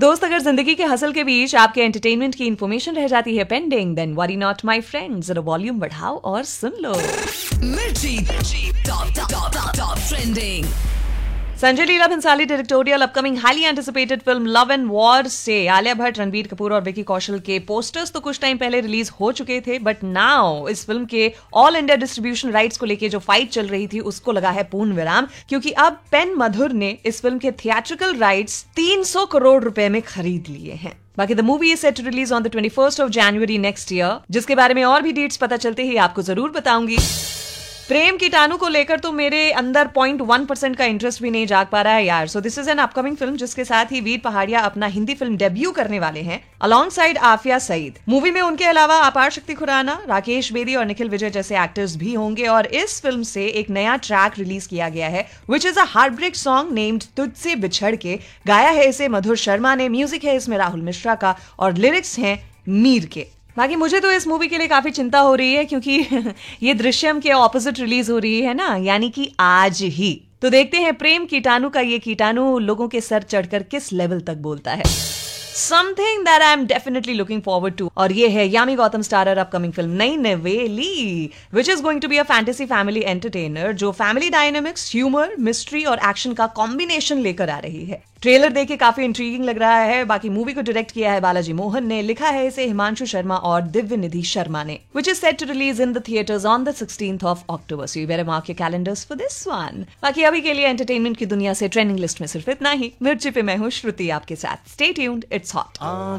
दोस्त, अगर जिंदगी के हसल के बीच आपके एंटरटेनमेंट की इंफॉर्मेशन रह जाती है pending, then worry not my friends, जरा वॉल्यूम बढ़ाओ और सुन लो। मिर्ची top trending. Sanjay Leela Bhansali directorial upcoming highly anticipated film love and war से आलिया भट्ट, रणबीर कपूर और विकी कौशल के पोस्टर्स तो कुछ टाइम पहले रिलीज हो चुके थे, बट नाउ इस फिल्म के ऑल इंडिया डिस्ट्रीब्यूशन राइट्स को लेके जो फाइट चल रही थी उसको लगा है पूर्ण विराम, क्योंकि अब पेन मधुर ने इस फिल्म के थिएट्रिकल राइट्स 300 करोड़ रुपए में खरीद लिए हैं। बाकी the movie is set to release on the 21st of January next year, जिसके बारे में और भी डेट्स पता चलते ही आपको जरूर बताऊंगी। प्रेम कीटाणु को लेकर तो मेरे अंदर 0.1% का इंटरेस्ट भी नहीं जाग पा रहा है यार। So this is an upcoming film जिसके साथ ही वीर पहाड़िया अपना हिंदी फिल्म डेब्यू करने वाले हैं along side Aafia Saeed. Movie में उनके अलावा अपार शक्ति खुराना, राकेश बेदी और निखिल विजय जैसे एक्टर्स भी होंगे और इस फिल्म से एक नया ट्रैक रिलीज किया गया है which is a heart break song named तुझसे बिछड़ के। गाया है इसे मधुर शर्मा ने, म्यूजिक है इसमें राहुल मिश्रा का और लिरिक्स हैं मीर के। बाकी मुझे तो इस मूवी के लिए काफी चिंता हो रही है क्योंकि ये दृश्यम के ऑपोजिट रिलीज हो रही है ना, यानी कि आज ही। तो देखते हैं प्रेम कीटाणु का ये कीटाणु लोगों के सर चढ़कर किस लेवल तक बोलता है। Something that I am definitely looking forward to, और ये है Yami Gautam starrer upcoming film नई नवेली, which is going to be a fantasy family entertainer जो फैमिली डायनेमिक्स, ह्यूमर, मिस्ट्री और एक्शन का कॉम्बिनेशन लेकर आ रही है। ट्रेलर देख के काफी इंट्रीगिंग लग रहा है। बाकी मूवी को डायरेक्ट किया है बालाजी मोहन ने, लिखा है इसे हिमांशु शर्मा और दिव्य निधि शर्मा ने, which is set to release in the theatres on the 16th of October, so you better mark your calendars for this one। बाकी अभी के लिए एंटरटेनमेंट की दुनिया से ट्रेंडिंग लिस्ट में सिर्फ इतना ही। मिर्ची पे मैं हूँ श्रुति आपके साथ। Stay tuned, it's hot.